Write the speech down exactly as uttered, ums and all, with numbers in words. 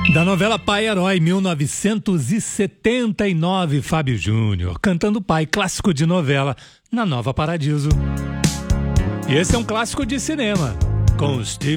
Da novela Pai Herói, mil novecentos e setenta e nove, Fábio Júnior, cantando Pai, clássico de novela, na Nova Paradiso. E esse é um clássico de cinema, com Steve